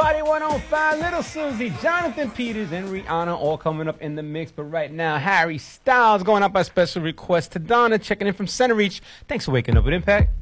Party 105, Little Susie, Jonathan Peters, and Rihanna all coming up in the mix. But right now, Harry Styles going out by special request to Donna, checking in from Center Reach. Thanks for waking up with Impact.